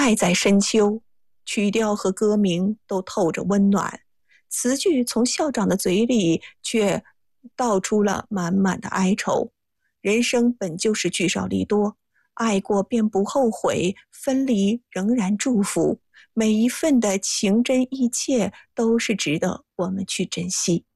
爱在深秋，曲调和歌名都透着温暖，词句从校长的嘴里却道出了满满的哀愁。人生本就是聚少离多，爱过便不后悔，分离仍然祝福。每一份的情真意切都是值得我们去珍惜。